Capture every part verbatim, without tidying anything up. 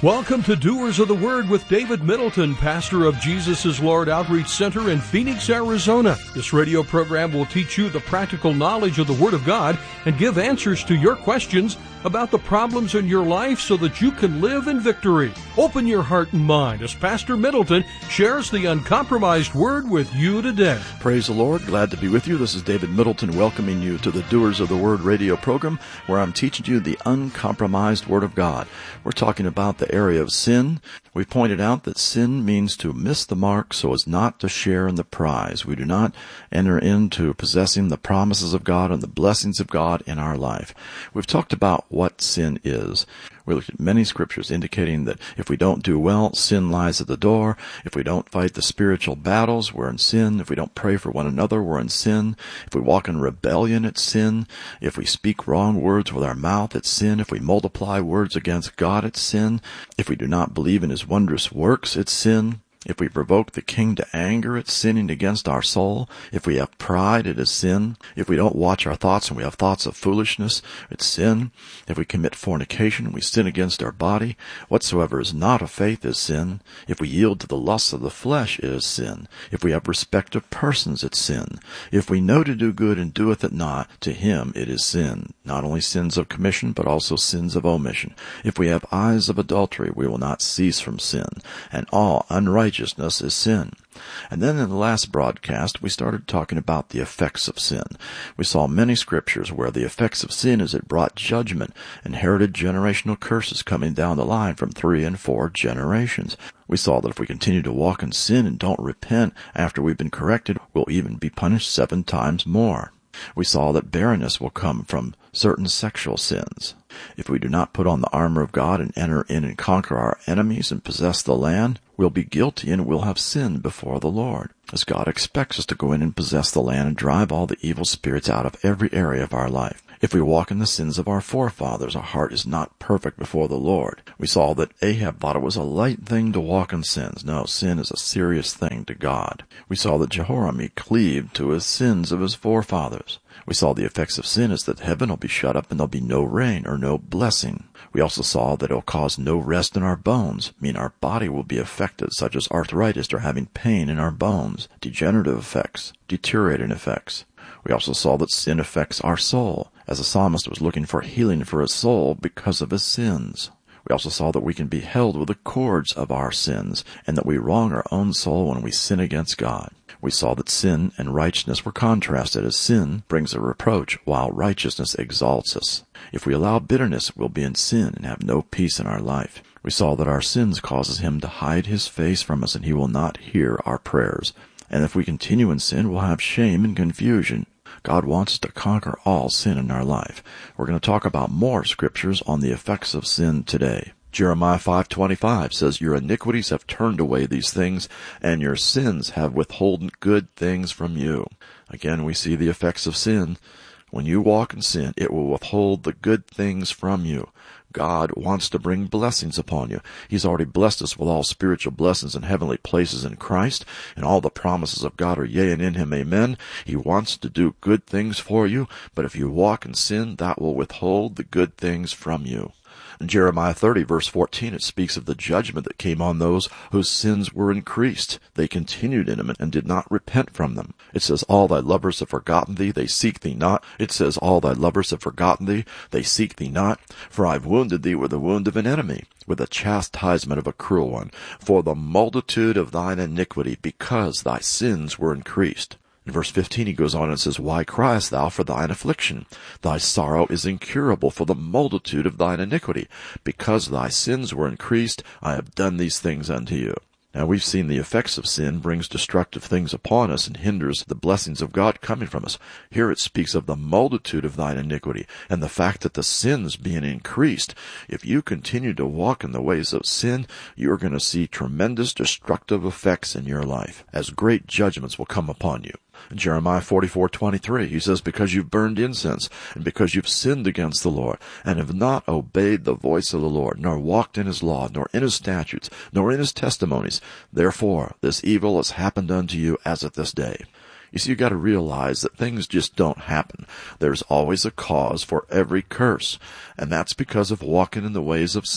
Welcome to Doers of the Word with David Middleton, pastor of Jesus is Lord Outreach Center in Phoenix, Arizona. This radio program will teach you the practical knowledge of the Word of God and give answers to your questions about the problems in your life so that you can live in victory. Open your heart and mind as Pastor Middleton shares the uncompromised Word with you today. Praise the Lord. Glad to be with you. This is David Middleton welcoming you to the Doers of the Word radio program, where I'm teaching you the uncompromised Word of God. We're talking about the area of sin. We pointed out that sin means to miss the mark so as not to share in the prize. We do not enter into possessing the promises of God and the blessings of God in our life. We've talked about what sin is. We looked at many scriptures indicating that if we don't do well, sin lies at the door. If we don't fight the spiritual battles, we're in sin. If we don't pray for one another, we're in sin. If we walk in rebellion, it's sin. If we speak wrong words with our mouth, it's sin. If we multiply words against God, it's sin. If we do not believe in His wondrous works, it's sin. If we provoke the king to anger, it's sinning against our soul. If we have pride, it is sin. If we don't watch our thoughts and we have thoughts of foolishness, it's sin. If we commit fornication, we sin against our body. Whatsoever is not of faith is sin. If we yield to the lusts of the flesh, it is sin. If we have respect of persons, it's sin. If we know to do good and doeth it not, to him it is sin. Not only sins of commission, but also sins of omission. If we have eyes of adultery, we will not cease from sin. And all unrighteousness Righteousness is sin. And then in the last broadcast, we started talking about the effects of sin. We saw many scriptures where the effects of sin is it brought judgment, inherited generational curses coming down the line from three and four generations. We saw that if we continue to walk in sin and don't repent after we've been corrected, we'll even be punished seven times more. We saw that barrenness will come from certain sexual sins. If we do not put on the armor of God and enter in and conquer our enemies and possess the land, we'll be guilty and we'll have sinned before the Lord, as God expects us to go in and possess the land and drive all the evil spirits out of every area of our life. If we walk in the sins of our forefathers, our heart is not perfect before the Lord. We saw that Ahab thought it was a light thing to walk in sins. No, sin is a serious thing to God. We saw that Jehoram, he cleaved to his sins of his forefathers. We saw the effects of sin is that heaven will be shut up and there'll be no rain or no blessing. We also saw that it will cause no rest in our bones, meaning our body will be affected, such as arthritis or having pain in our bones, degenerative effects, deteriorating effects. We also saw that sin affects our soul, as the psalmist was looking for healing for his soul because of his sins. We also saw that we can be held with the cords of our sins, and that we wrong our own soul when we sin against God. We saw that sin and righteousness were contrasted, as sin brings a reproach, while righteousness exalts us. If we allow bitterness, we'll be in sin and have no peace in our life. We saw that our sins causes Him to hide His face from us, and He will not hear our prayers. And if we continue in sin, we'll have shame and confusion. God wants us to conquer all sin in our life. We're going to talk about more scriptures on the effects of sin today. Jeremiah five twenty-five says, "Your iniquities have turned away these things, and your sins have withholden good things from you." Again, we see the effects of sin. When you walk in sin, it will withhold the good things from you. God wants to bring blessings upon you. He's already blessed us with all spiritual blessings in heavenly places in Christ, and all the promises of God are yea, and in Him amen. He wants to do good things for you, but if you walk in sin, that will withhold the good things from you. In Jeremiah thirty, verse fourteen, it speaks of the judgment that came on those whose sins were increased. They continued in them and did not repent from them. It says, "All thy lovers have forgotten thee, they seek thee not." It says, "All thy lovers have forgotten thee, they seek thee not. For I've wounded thee with the wound of an enemy, with the chastisement of a cruel one, for the multitude of thine iniquity, because thy sins were increased." In verse fifteen, he goes on and says, "Why criest thou for thine affliction? Thy sorrow is incurable for the multitude of thine iniquity. Because thy sins were increased, I have done these things unto you." Now, we've seen the effects of sin brings destructive things upon us and hinders the blessings of God coming from us. Here it speaks of the multitude of thine iniquity and the fact that the sins being increased. If you continue to walk in the ways of sin, you're going to see tremendous destructive effects in your life, as great judgments will come upon you. In Jeremiah forty-four twenty-three, he says, "Because you've burned incense, and because you've sinned against the Lord, and have not obeyed the voice of the Lord, nor walked in His law, nor in His statutes, nor in His testimonies, therefore this evil has happened unto you as at this day." You see, you got to realize that things just don't happen. There's always a cause for every curse, and that's because of walking in the ways of sin.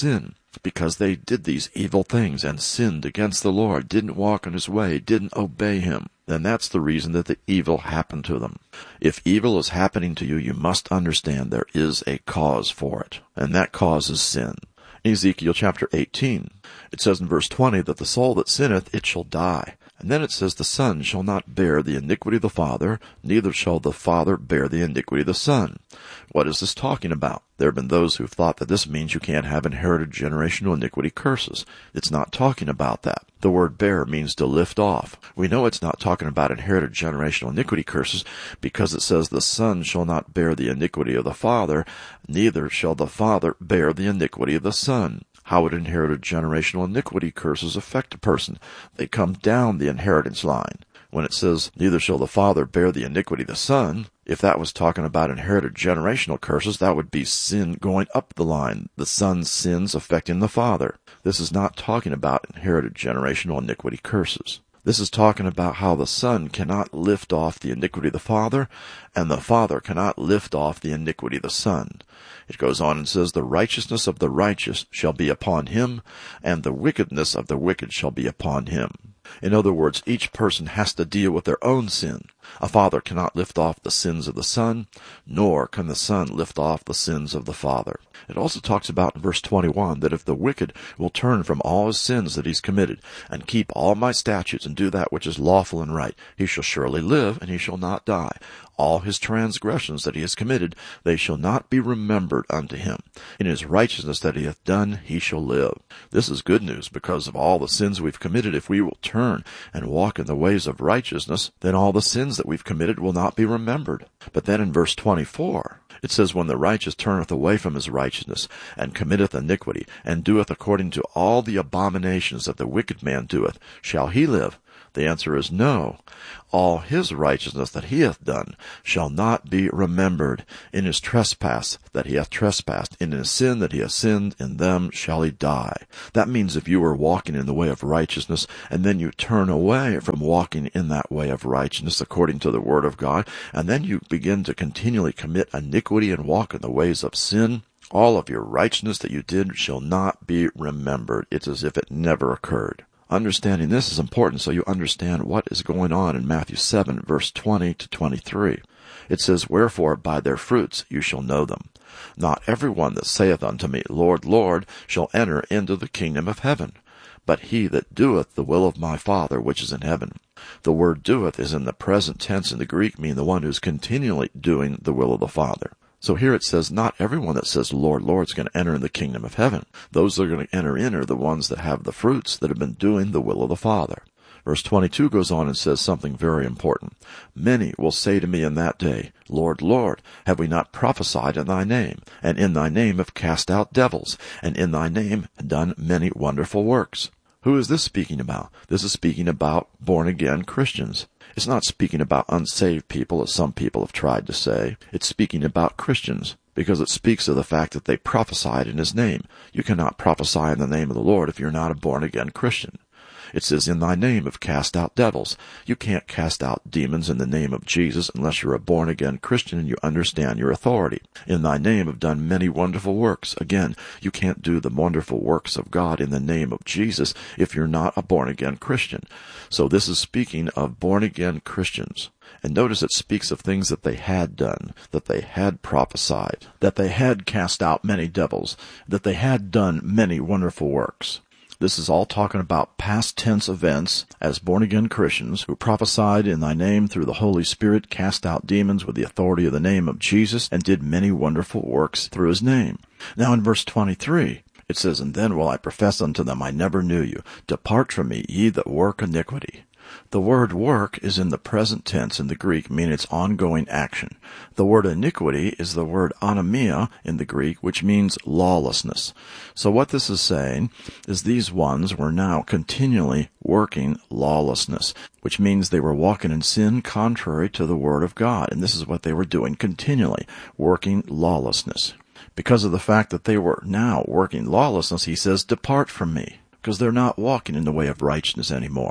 because they did these evil things and sinned against the Lord, didn't walk in his way, didn't obey him, then that's the reason that the evil happened to them. If evil is happening to you, you must understand there is a cause for it, and that cause is sin. In Ezekiel chapter eighteen, it says in verse twenty that the soul that sinneth, it shall die. And then it says, the Son shall not bear the iniquity of the Father, neither shall the Father bear the iniquity of the Son. What is this talking about? There have been those who've thought that this means you can't have inherited generational iniquity curses. It's not talking about that. The word bear means to lift off. We know it's not talking about inherited generational iniquity curses because it says the Son shall not bear the iniquity of the Father, neither shall the Father bear the iniquity of the Son. How would inherited generational iniquity curses affect a person? They come down the inheritance line. When it says, neither shall the Father bear the iniquity of the Son, if that was talking about inherited generational curses, that would be sin going up the line, the Son's sins affecting the Father. This is not talking about inherited generational iniquity curses. This is talking about how the Son cannot lift off the iniquity of the Father, and the Father cannot lift off the iniquity of the Son. It goes on and says, the righteousness of the righteous shall be upon him, and the wickedness of the wicked shall be upon him. In other words, each person has to deal with their own sin. A father cannot lift off the sins of the son, nor can the son lift off the sins of the father. It also talks about in verse twenty-one that if the wicked will turn from all his sins that he's committed, and keep all my statutes, and do that which is lawful and right, he shall surely live, and he shall not die. All his transgressions that he has committed, they shall not be remembered unto him. In his righteousness that he hath done, he shall live. This is good news, because of all the sins we've committed. If we will turn and walk in the ways of righteousness, then all the sins that we've committed will not be remembered. But then in verse twenty-four, it says, when the righteous turneth away from his righteousness, and committeth iniquity, and doeth according to all the abominations that the wicked man doeth, shall he live? The answer is no. All his righteousness that he hath done shall not be remembered. In his trespass that he hath trespassed, in his sin that he hath sinned, in them shall he die. That means if you are walking in the way of righteousness, and then you turn away from walking in that way of righteousness according to the Word of God, and then you begin to continually commit iniquity and walk in the ways of sin, all of your righteousness that you did shall not be remembered. It's as if it never occurred. Understanding this is important so you understand what is going on in Matthew seven, verse twenty to twenty-three. It says, wherefore by their fruits you shall know them. Not every one that saith unto me, Lord, Lord, shall enter into the kingdom of heaven, but he that doeth the will of my Father which is in heaven. The word doeth is in the present tense in the Greek, meaning the one who's continually doing the will of the Father. So here it says, not everyone that says, Lord, Lord, is going to enter in the kingdom of heaven. Those that are going to enter in are the ones that have the fruits that have been doing the will of the Father. Verse twenty-two goes on and says something very important. Many will say to me in that day, Lord, Lord, have we not prophesied in thy name, and in thy name have cast out devils, and in thy name done many wonderful works? Who is this speaking about? This is speaking about born-again Christians. It's not speaking about unsaved people, as some people have tried to say. It's speaking about Christians, because it speaks of the fact that they prophesied in his name. You cannot prophesy in the name of the Lord if you're not a born-again Christian. It says, in thy name have cast out devils. You can't cast out demons in the name of Jesus unless you're a born-again Christian and you understand your authority. In thy name have done many wonderful works. Again, you can't do the wonderful works of God in the name of Jesus if you're not a born-again Christian. So this is speaking of born-again Christians. And notice it speaks of things that they had done, that they had prophesied, that they had cast out many devils, that they had done many wonderful works. This is all talking about past tense events as born-again Christians who prophesied in thy name through the Holy Spirit, cast out demons with the authority of the name of Jesus, and did many wonderful works through his name. Now in verse twenty-three, it says, and then will I profess unto them, I never knew you. Depart from me, ye that work iniquity. The word work is in the present tense in the Greek, meaning it's ongoing action. The word iniquity is the word anomia in the Greek, which means lawlessness. So what this is saying is these ones were now continually working lawlessness, which means they were walking in sin contrary to the Word of God. And this is what they were doing continually, working lawlessness. Because of the fact that they were now working lawlessness, he says, depart from me, because they're not walking in the way of righteousness anymore.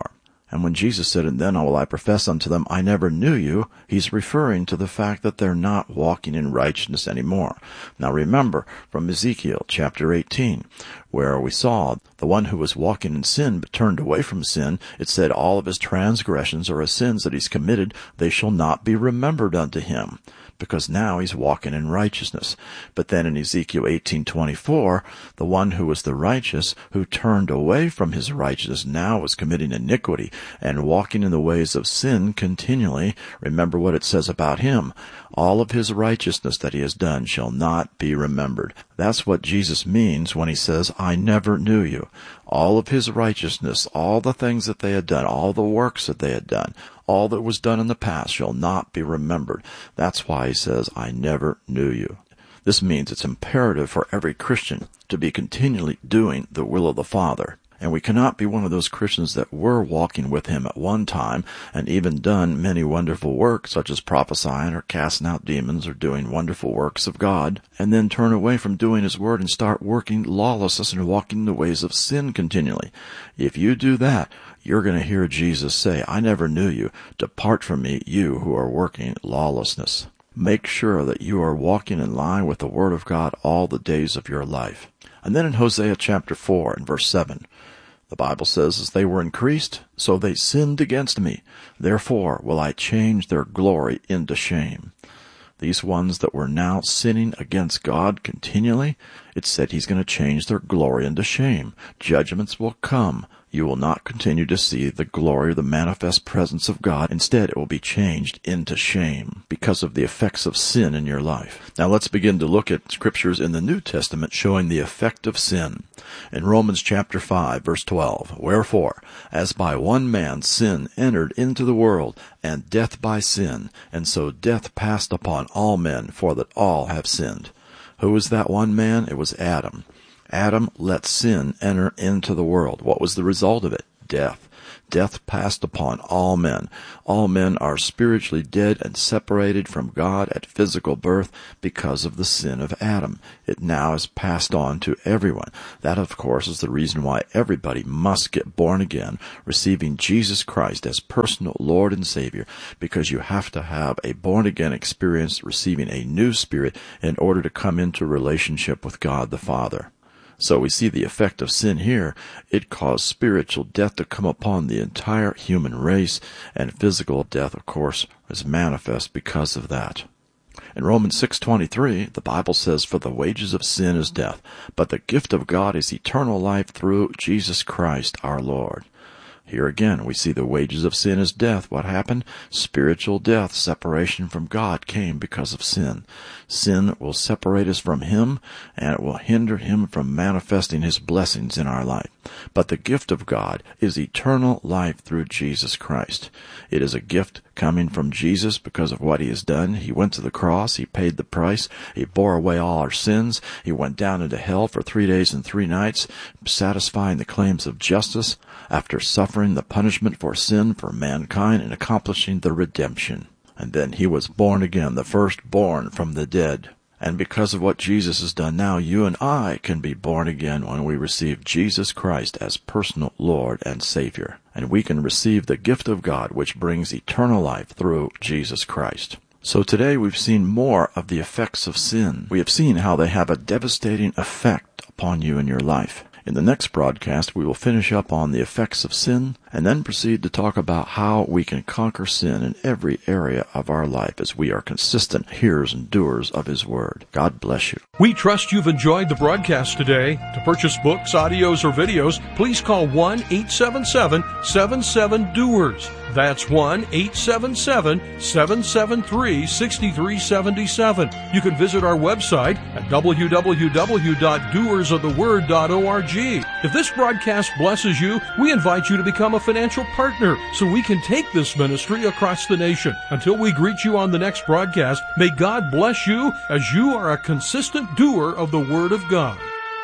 And when Jesus said, and then will I profess unto them, I never knew you, he's referring to the fact that they're not walking in righteousness anymore. Now remember, from Ezekiel chapter eighteen, where we saw the one who was walking in sin but turned away from sin, it said all of his transgressions or his sins that he's committed, they shall not be remembered unto him, because now he's walking in righteousness. But then in Ezekiel eighteen twenty-four, the one who was the righteous, who turned away from his righteousness, now was committing iniquity and walking in the ways of sin continually. Remember what it says about him. All of his righteousness that he has done shall not be remembered. That's what Jesus means when he says, I never knew you. All of his righteousness, all the things that they had done, all the works that they had done, all that was done in the past shall not be remembered. That's why he says, I never knew you. This means it's imperative for every Christian to be continually doing the will of the Father. And we cannot be one of those Christians that were walking with him at one time and even done many wonderful works, such as prophesying or casting out demons or doing wonderful works of God, and then turn away from doing his word and start working lawlessness and walking in the ways of sin continually. If you do that, you're going to hear Jesus say, I never knew you. Depart from me, you who are working lawlessness. Make sure that you are walking in line with the Word of God all the days of your life. And then in Hosea chapter four and verse seven, the Bible says, as they were increased, so they sinned against me. Therefore will I change their glory into shame. These ones that were now sinning against God continually, it said he's going to change their glory into shame. Judgments will come. You will not continue to see the glory or the manifest presence of God. Instead, it will be changed into shame because of the effects of sin in your life. Now let's begin to look at scriptures in the New Testament showing the effect of sin. In Romans chapter five, verse twelve, Wherefore, as by one man sin entered into the world, and death by sin, and so death passed upon all men, for that all have sinned. Who was that one man? It was Adam. Adam let sin enter into the world. What was the result of it? Death. Death passed upon all men. All men are spiritually dead and separated from God at physical birth because of the sin of Adam. It now is passed on to everyone. That, of course, is the reason why everybody must get born again, receiving Jesus Christ as personal Lord and Savior, because you have to have a born-again experience, receiving a new spirit in order to come into relationship with God the Father. So we see the effect of sin here. It caused spiritual death to come upon the entire human race, and physical death, of course, is manifest because of that. In Romans six twenty-three, the Bible says, For the wages of sin is death, but the gift of God is eternal life through Jesus Christ our Lord. Here again, we see the wages of sin is death. What happened? Spiritual death, separation from God, came because of sin. Sin will separate us from Him, and it will hinder Him from manifesting His blessings in our life. But the gift of God is eternal life through Jesus Christ. It is a gift coming from Jesus because of what He has done. He went to the cross. He paid the price. He bore away all our sins. He went down into hell for three days and three nights, satisfying the claims of justice after suffering the punishment for sin for mankind and accomplishing the redemption. And then He was born again, the firstborn from the dead. And because of what Jesus has done now, you and I can be born again when we receive Jesus Christ as personal Lord and Savior. And we can receive the gift of God, which brings eternal life through Jesus Christ. So today we've seen more of the effects of sin. We have seen how they have a devastating effect upon you in your life. In the next broadcast, we will finish up on the effects of sin and then proceed to talk about how we can conquer sin in every area of our life as we are consistent hearers and doers of His Word. God bless you. We trust you've enjoyed the broadcast today. To purchase books, audios, or videos, please call one eight seven seven, seven seven, doers. That's one eight seven seven, seven seven three, six three seven seven. You can visit our website at w w w dot doers of the word dot org. If this broadcast blesses you, we invite you to become a financial partner so we can take this ministry across the nation. Until we greet you on the next broadcast, may God bless you as you are a consistent doer of the Word of God.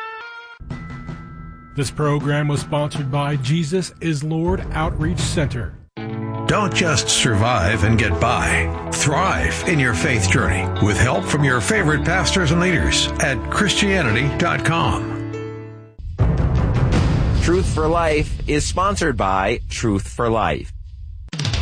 This program was sponsored by Jesus is Lord Outreach Center. Don't just survive and get by. Thrive in your faith journey with help from your favorite pastors and leaders at Christianity dot com. Truth for Life is sponsored by Truth for Life.